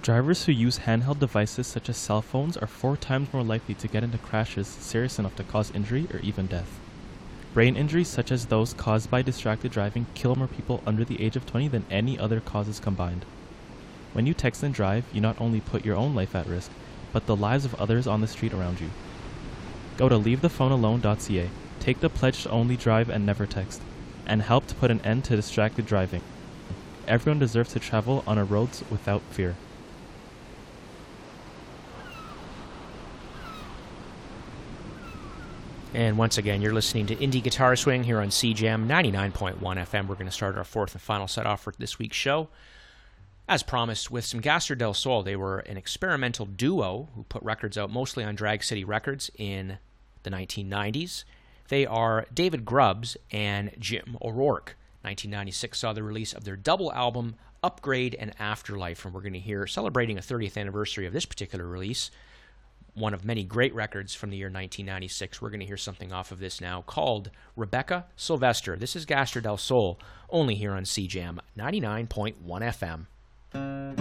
Drivers who use handheld devices such as cell phones are 4 times more likely to get into crashes serious enough to cause injury or even death. Brain injuries such as those caused by distracted driving kill more people under the age of 20 than any other causes combined. When you text and drive, you not only put your own life at risk, but the lives of others on the street around you. Go to leavethephonealone.ca, take the pledge to only drive and never text, and help to put an end to distracted driving. Everyone deserves to travel on our roads without fear. And once again, you're listening to Indie Guitar Swing here on CJAM 99.1 FM. We're going to start our fourth and final set off for this week's show. As promised, with some Gaster del Sol. They were an experimental duo who put records out mostly on Drag City Records in the 1990s. They are David Grubbs and Jim O'Rourke. 1996 saw the release of their double album, Upgrade and Afterlife, and we're going to hear, celebrating a 30th anniversary of this particular release, one of many great records from the year 1996. We're going to hear something off of this now called Rebecca Sylvester. This is Gaster del Sol, only here on CJAM 99.1 FM.